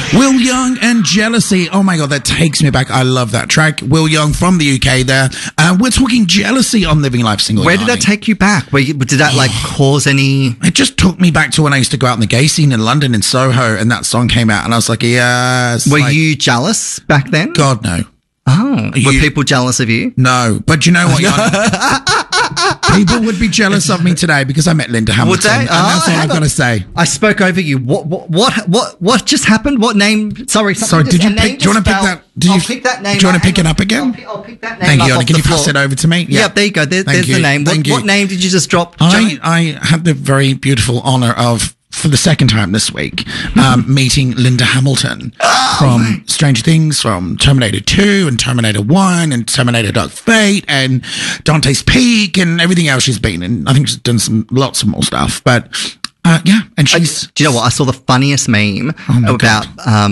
Will Young and Jealousy. Oh my God, that takes me back. I love that track. Will Young from the UK there. We're talking Jealousy on Living Life Single. Where did that take you back? Did that like cause any... It just took me back to when I used to go out in the gay scene in London, in Soho, and that song came out and I was like, yes. Were you jealous back then? God, no. Oh. Were people jealous of you? No. But you know what? People would be jealous of me today because I met Linda Hamilton. Would they? And that's all I've got to say. I spoke over you. What just happened? What name? Sorry, did you pick? Do you want to pick that? I'll pick that name. Do you want to pick it up again? I'll pick that name. Thank up you, off Anna. Can the you pass floor. it over to me? Yeah, there you go. There's the name. What name did you just drop? I had the very beautiful honour of, for the second time this week, meeting Linda Hamilton from Stranger Things, from Terminator 2 and Terminator 1 and Terminator Dark Fate and Dante's Peak and everything else she's been in. I think she's done lots of more stuff, but yeah. And she's... Do you know what? I saw the funniest meme about...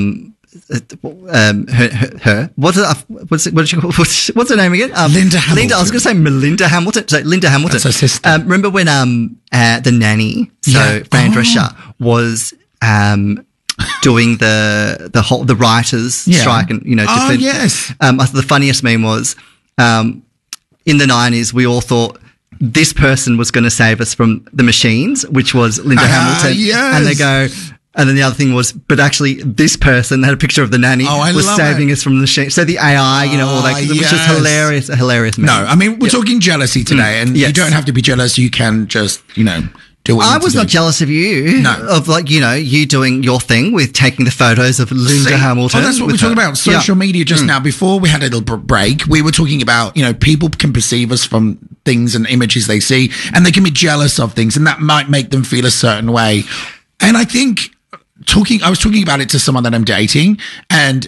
her. What's her name again? Linda Hamilton. I was going to say Melinda Hamilton. So Linda Hamilton. That's her sister. Remember when the nanny, Fran Drescher, was doing the writers strike and yes. The funniest meme was in the 90s we all thought this person was going to save us from the machines, which was Linda Hamilton. Yes. And they go. And then the other thing was, but actually this person had a picture of the nanny was saving us from the machine. So the AI, all that, which is a hilarious meme. No, I mean, we're talking jealousy today and you don't have to be jealous. You can just, do what I was not jealous of you. No. Of you doing your thing with taking the photos of Linda Hamilton. Oh, that's what we're talking about. Social media just now. Before we had a little break, we were talking about, people can perceive us from things and images they see and they can be jealous of things and that might make them feel a certain way. And I think... I was talking about it to someone that I'm dating and,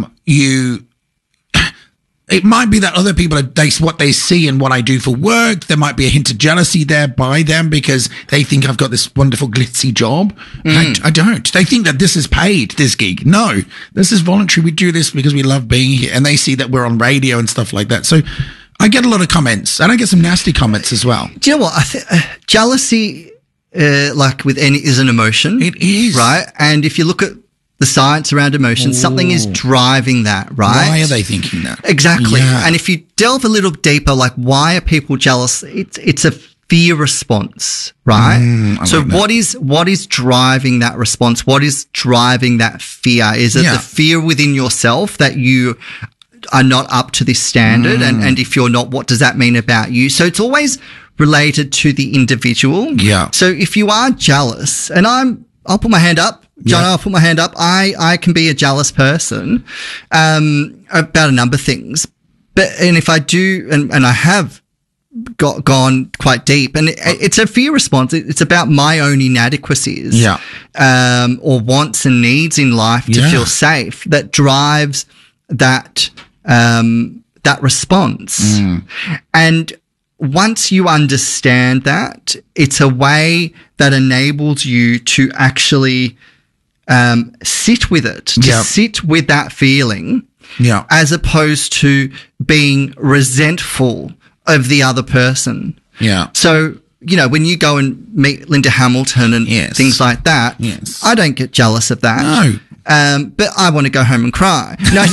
it might be that other people, what they see and what I do for work, there might be a hint of jealousy there by them because they think I've got this wonderful glitzy job. I don't. They think that this is paid, this gig. No, this is voluntary. We do this because we love being here and they see that we're on radio and stuff like that. So I get a lot of comments and I get some nasty comments as well. Do you know what? Jealousy... like with any is an emotion. It is. Right? And if you look at the science around emotion, something is driving that, right? Why are they thinking that? Exactly. Yeah. And if you delve a little deeper, like why are people jealous? It's a fear response, right? So what is driving that response? What is driving that fear? Is it the fear within yourself that you are not up to this standard? And if you're not, what does that mean about you? So it's always related to the individual. Yeah. So if you are jealous, and I'll put my hand up, John, I'll put my hand up. I can be a jealous person, about a number of things. And if I do, and I have gone quite deep, and it's a fear response. It's about my own inadequacies, or wants and needs in life to feel safe that drives that response. And once you understand that, it's a way that enables you to actually sit with it, to sit with that feeling, as opposed to being resentful of the other person. Yeah. So, when you go and meet Linda Hamilton and things like that, I don't get jealous of that. No. But I want to go home and cry. No.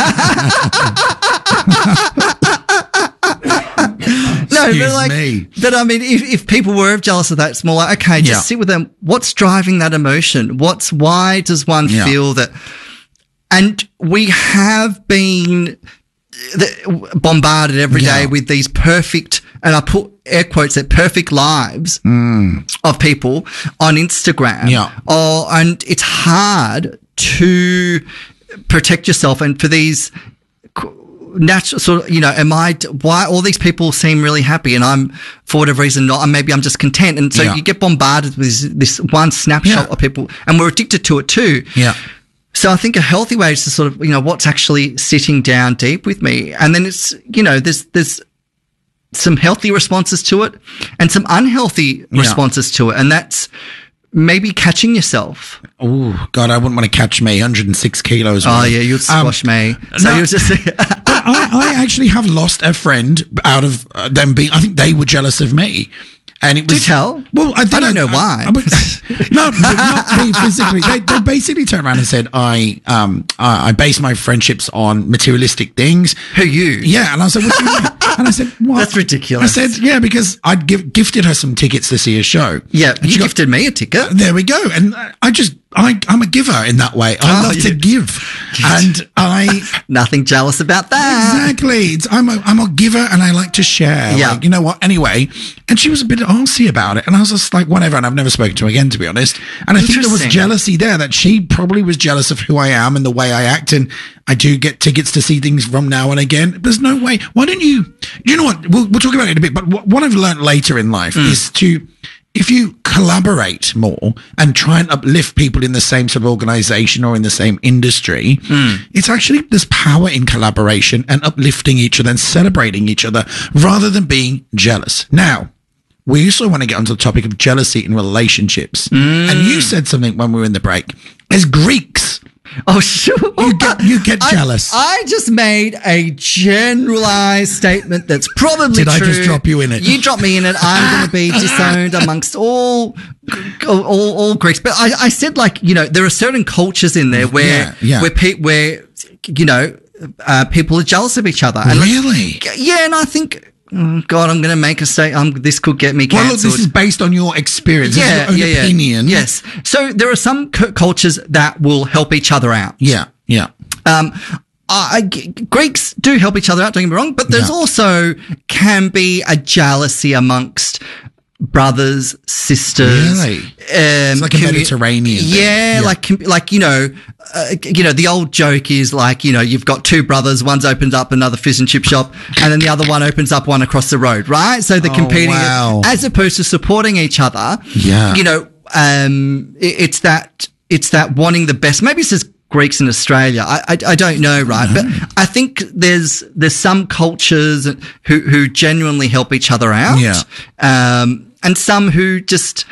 No, but I mean, if people were jealous of that, it's more like, okay, just sit with them. What's driving that emotion? Why does one feel that? And we have been bombarded every day with these perfect, and I put air quotes at perfect lives of people on Instagram. And it's hard to protect yourself and for these natural sort of, why all these people seem really happy and I'm for whatever reason not, and maybe I'm just content. And so you get bombarded with this one snapshot of people and we're addicted to it too. So I think a healthy way is to sort of, what's actually sitting down deep with me. And then it's, there's some healthy responses to it and some unhealthy responses to it. And that's maybe catching yourself. Oh, God, I wouldn't want to catch me, 106 kilos. Oh, yeah, you'd squash me. So you'll just... I actually have lost a friend out of them being, I think they were jealous of me. And it was. Do tell. Well, I don't know why. Not me physically. They basically turned around and said, I base my friendships on materialistic things. Who, you? Yeah. And I was like, what do you mean? And I said, what? That's ridiculous. I said, yeah, because I'd gifted her some tickets to see a show. Yeah. You gifted me a ticket. There we go. And I'm a giver in that way. I love to give. And nothing jealous about that. Exactly. I'm a giver and I like to share. Yeah. Like, you know what? Anyway. And she was a bit arsy about it. And I was just like, whatever. And I've never spoken to her again, to be honest. And I think there was jealousy there, that she probably was jealous of who I am and the way I act. And I do get tickets to see things from now and again. There's no way. Why don't you know what? We'll talk about it in a bit. But what I've learned later in life is if you collaborate more and try and uplift people in the same sort of organization or in the same industry, it's actually, there's power in collaboration and uplifting each other and celebrating each other rather than being jealous. Now, we also want to get onto the topic of jealousy in relationships. And you said something when we were in the break. As Greeks, oh, sure. You get jealous. I just made a generalized statement that's probably Did true. I just drop you in it? You drop me in it. I'm going to be disowned amongst all Greeks. But I said, like, you know, there are certain cultures in there where you know, people are jealous of each other. And really? Yeah, and I think, oh God, I'm going to make a statement. This could get me cancelled. Well, look, this is based on your experience. Yeah, this is your own opinion. Yes. So there are some cultures that will help each other out. Yeah, yeah. Greeks do help each other out, don't get me wrong, but there's also can be a jealousy amongst brothers, sisters. Really? It's like a Mediterranean thing. Yeah, like you know, the old joke is like, you know, you've got two brothers, one's opened up another fish and chip shop, and then the other one opens up one across the road, right? So they're competing as opposed to supporting each other. Yeah. You know, it's that wanting the best. Maybe it's just Greeks in Australia. I don't know, right? But I think there's some cultures who genuinely help each other out. Yeah. And some who just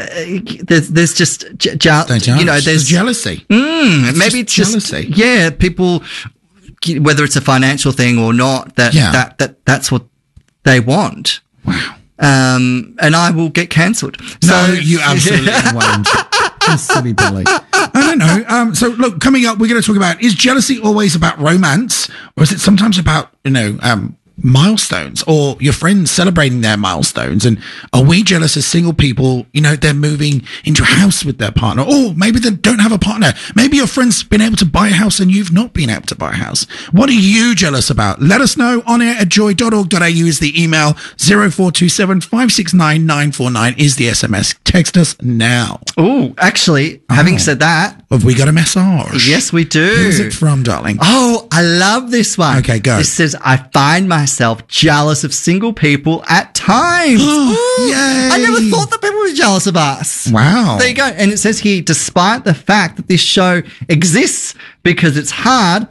there's just you know, there's jealousy. Maybe it's jealousy. Just, yeah, people, whether it's a financial thing or not, that's what they want. Wow. And I will get cancelled. No, you absolutely won't. You silly Billy. I don't know. So look, coming up, we're going to talk about, is jealousy always about romance, or is it sometimes about, you know, milestones or your friends celebrating their milestones? And are we jealous as single people? You know, they're moving into a house with their partner, or maybe they don't have a partner. Maybe your friend's been able to buy a house and you've not been able to buy a house. What are you jealous about? Let us know. On air at joy.org.au is the email. 0427 569 949 is the SMS. Text us now. Oh, actually, having said that, have we got a message? Yes, we do. Who's it from, darling? Oh, I love this one. Okay, go. This says, I find myself jealous of single people at times. Yay. I never thought that people were jealous of us. Wow. There you go. And it says here, despite the fact that this show exists because it's hard,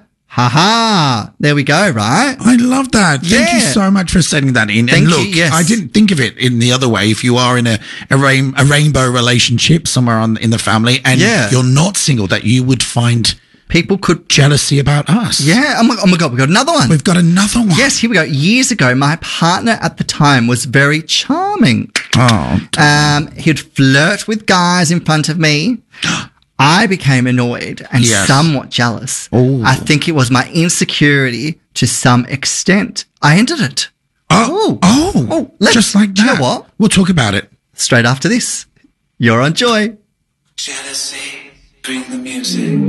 there we go, right? I love that. Thank you so much for sending that in. Thank and look, you, yes. I didn't think of it in the other way. If you are in a rainbow relationship somewhere in the family and you're not single, that you would find people could jealousy about us. Yeah. Oh my God. We've got another one. We've got another one. Yes. Here we go. Years ago, my partner at the time was very charming. Oh. He'd flirt with guys in front of me. I became annoyed and somewhat jealous. Ooh. I think it was my insecurity to some extent. I ended it. Just like that. Do you know what? We'll talk about it straight after this. You're on Joy. Jealousy, bring the music.